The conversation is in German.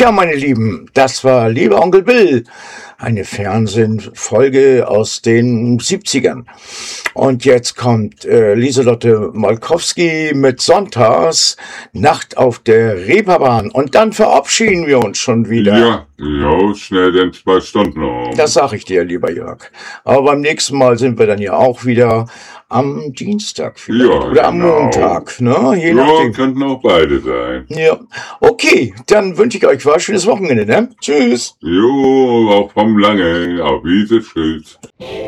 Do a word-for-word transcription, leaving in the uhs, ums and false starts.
Tja, meine Lieben, das war Lieber Onkel Bill, eine Fernsehfolge aus den siebzigern. Und jetzt kommt äh, Lieselotte Molkowski mit Sonntags, Nacht auf der Reeperbahn. Und dann verabschieden wir uns schon wieder. Ja, ja, schnell denn zwei Stunden um. Das sag ich dir, lieber Jörg. Aber beim nächsten Mal sind wir dann ja auch wieder am Dienstag vielleicht. Ja, oder am genau. Montag, ne? Je Ja, nachdem. könnten auch beide sein. Ja, okay, dann wünsche ich euch was schönes Wochenende, ne? Tschüss. Jo, auch vom Lange. Auf Wiedersehen. Tschüss.